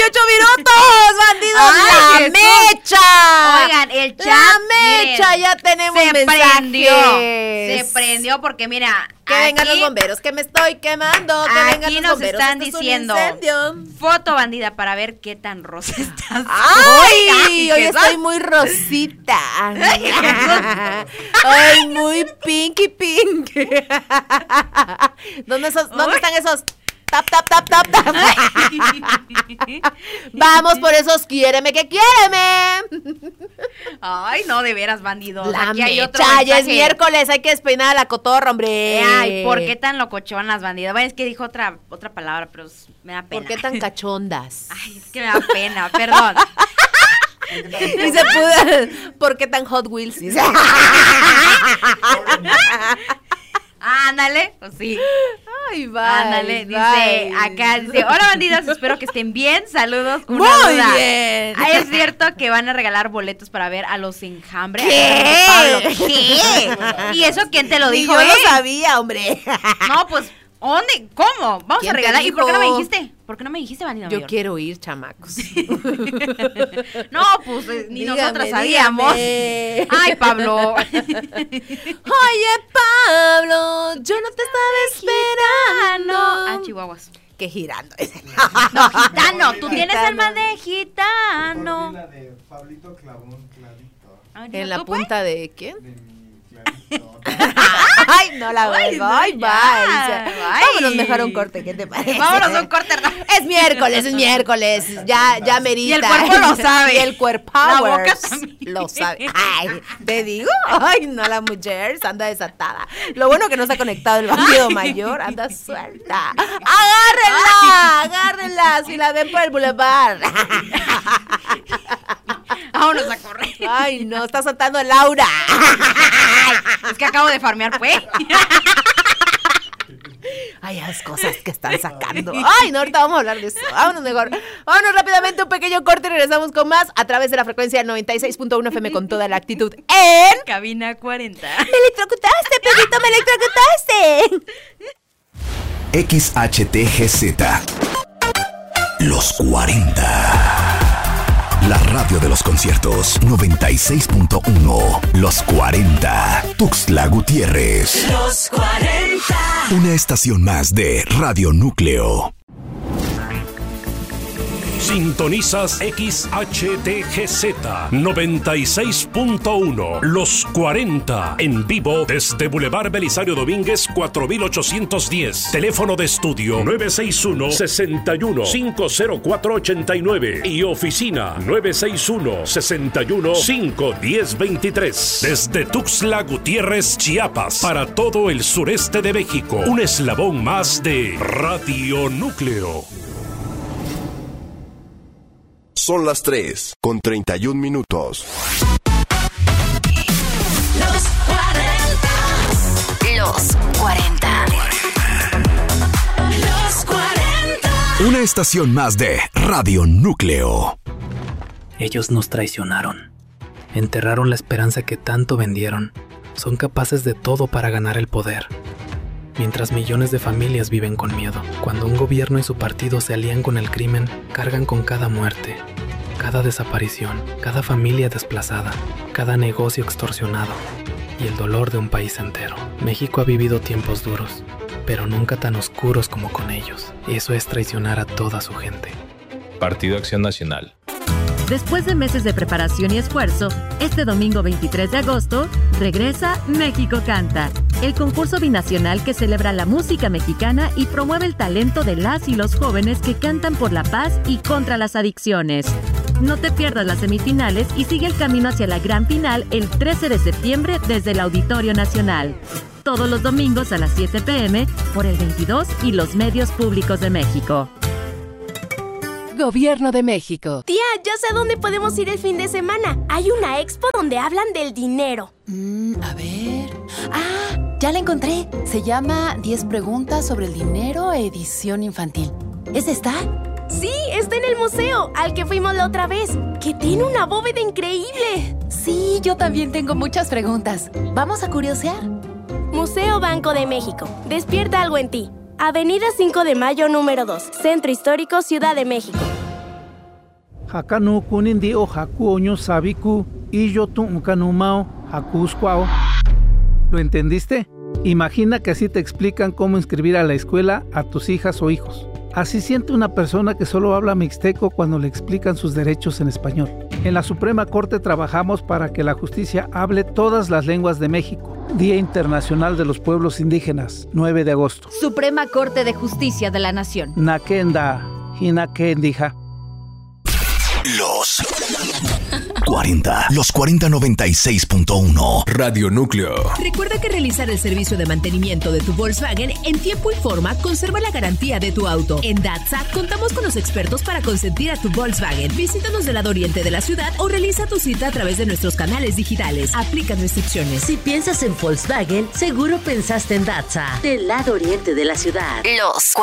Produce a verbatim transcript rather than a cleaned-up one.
veintiocho minutos, bandidos. Ay, ¡La Jesús. mecha! Oigan, el chat. La mecha, miren, ya tenemos se mensajes. prendió. Se prendió porque, mira. Que aquí, vengan los bomberos, que me estoy quemando. Que vengan Aquí los nos bomberos. están esto es un incendio. incendio. Foto, bandida, para ver qué tan rosa estás. ¡Ay! Oigan, Hoy Jesús. estoy muy rosita. Ay, muy pinky pink. ¿Dónde, esos, ¿dónde están esos? Tap, tap, tap, tap, tap. Vamos por esos quiéreme que quiéreme. Ay, no, de veras, bandidos. La Aquí hay otro mecha, ya es mensaje. miércoles, hay que despeinar a la cotorra, hombre. Ay, ¿por qué tan locochonas, bandidas? Bueno, es que dijo otra otra palabra, pero me da pena. ¿Por qué tan cachondas? Ay, es que me da pena, perdón. Y se pudo. ¿Por qué tan Hot Wheels? Dice. Ándale, pues sí. Ay, bye. Ándale, bye. dice acá, dice, hola bandidas, espero que estén bien, saludos. Una Muy duda. bien. Ah, ¿es cierto que van a regalar boletos para ver a los Enjambre? ¿Qué? Pablo, ¿qué? ¿Y eso quién te lo Ni dijo, yo eh? lo sabía, hombre. No, pues, ¿dónde? ¿Cómo? Vamos ¿Quién a te regalar. ¿Y por qué no me dijo? dijiste? ¿Por qué no me dijiste, bandido Yo mayor? quiero ir, chamacos. No, pues, eh, ni Dígame, nosotras sabíamos. dígame. Ay, Pablo. Oye, Pablo, yo no te estaba esperando. Ah, chihuahuas. Que girando. No, gitano, tú tienes alma de gitano. La de Pablito clavó un clavito Ay, En la ¿tú, pues? punta de quién? de mi clavito. Ay, no la Ay, voy. no, Bye, bye. ya. Bye. Vámonos mejor a un corte, ¿qué te parece? Vámonos a un corte rápido. Es miércoles, es miércoles. Ya, ya merita. Y el cuerpo lo sabe. Y el cuerpo La boca también. lo sabe. Ay, te digo. Ay, no, la mujer anda desatada. Lo bueno que no se ha conectado el bandido mayor. Anda suelta. Agárrenla, agárrenla. Si la ven por el boulevard. Vámonos a correr. Ay, no, está saltando Laura. Es que acabo de farmear, pues. Ay, las cosas que están sacando. Ay, no, ahorita vamos a hablar de eso. Vámonos mejor. Vámonos rápidamente, un pequeño corte y regresamos con más a través de la frecuencia noventa y seis punto uno F M con toda la actitud en... Cabina cuarenta. ¡Me electrocutaste, Pedrito! ¡Me electrocutaste! X H T G Z. Los cuarenta. La radio de los conciertos noventa y seis punto uno. Los cuarenta. Tuxtla Gutiérrez. Los cuarenta. Una estación más de Radio Núcleo. Sintonizas X H T G Z noventa y seis punto uno. Los cuarenta. En vivo desde Boulevard Belisario Domínguez cuatro mil ochocientos diez. Teléfono de estudio nueve seis uno, seis uno, cinco cero cuatro, ocho nueve. Y oficina nueve seis uno, seis uno, cinco uno cero, dos tres. Desde Tuxtla Gutiérrez, Chiapas. Para todo el sureste de México. Un eslabón más de Radio Núcleo. Son las tres con treinta y un minutos. Los cuarenta. Los cuarenta. Los cuarenta. Una estación más de Radio Núcleo. Ellos nos traicionaron. Enterraron la esperanza que tanto vendieron. Son capaces de todo para ganar el poder. Mientras millones de familias viven con miedo. Cuando un gobierno y su partido se alían con el crimen, cargan con cada muerte, cada desaparición, cada familia desplazada, cada negocio extorsionado y el dolor de un país entero. México ha vivido tiempos duros, pero nunca tan oscuros como con ellos. Eso es traicionar a toda su gente. Partido Acción Nacional. Después de meses de preparación y esfuerzo, este domingo veintitrés de agosto, regresa México Canta, el concurso binacional que celebra la música mexicana y promueve el talento de las y los jóvenes que cantan por la paz y contra las adicciones. No te pierdas las semifinales y sigue el camino hacia la gran final el trece de septiembre desde el Auditorio Nacional. Todos los domingos a las siete pe eme por el veintidós y los medios públicos de México. Gobierno de México. Tía, ya sé a dónde podemos ir el fin de semana. Hay una expo donde hablan del dinero. Mm, a ver... ¡Ah! Ya la encontré. Se llama diez preguntas sobre el dinero, edición infantil. ¿Es esta? Sí, está en el museo, al que fuimos la otra vez, que tiene una bóveda increíble. Sí, yo también tengo muchas preguntas. ¿Vamos a curiosear? Museo Banco de México. Despierta algo en ti. Avenida cinco de mayo, número dos. Centro Histórico, Ciudad de México. Hakanu kunindi o haku oño sabiku y yo tu unkanumao hakusquao. ¿Lo entendiste? Imagina que así te explican cómo inscribir a la escuela a tus hijas o hijos. Así siente una persona que solo habla mixteco cuando le explican sus derechos en español. En la Suprema Corte trabajamos para que la justicia hable todas las lenguas de México. Día Internacional de los Pueblos Indígenas, nueve de agosto. Suprema Corte de Justicia de la Nación. Nakenda, Hinakendija. Los cuarenta. Los cuarenta noventa y seis punto uno. Radio Núcleo. Recuerda que realizar el servicio de mantenimiento de tu Volkswagen en tiempo y forma conserva la garantía de tu auto. En Datsa contamos con los expertos para consentir a tu Volkswagen. Visítanos del lado oriente de la ciudad o realiza tu cita a través de nuestros canales digitales. Aplican restricciones. Si piensas en Volkswagen, seguro pensaste en Datsa, del lado oriente de la ciudad. Los